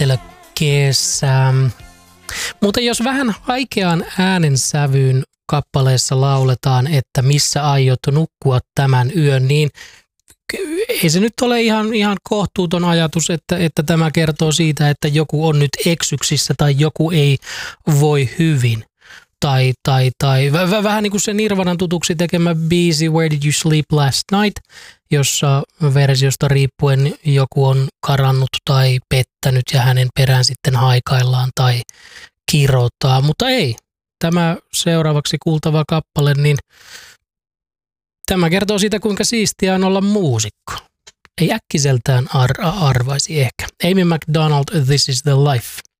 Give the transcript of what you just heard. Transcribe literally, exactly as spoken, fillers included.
etelökesä. Mutta jos vähän haikeaan äänensävyyn kappaleessa lauletaan, että missä aiot nukkua tämän yön, niin ei se nyt ole ihan, ihan kohtuuton ajatus, että, että tämä kertoo siitä, että joku on nyt eksyksissä tai joku ei voi hyvin. Tai, tai, tai v- vähän niin kuin se Nirvanan tutuksi tekemä biisi Where Did You Sleep Last Night, jossa versiosta riippuen joku on karannut tai pettänyt ja hänen perään sitten haikaillaan tai kirotaan, mutta ei. Tämä seuraavaksi kuultava kappale, niin tämä kertoo siitä, kuinka siistiä on olla muusikko. Ei äkkiseltään ar- arvaisi ehkä. Amy McDonald, This is the Life.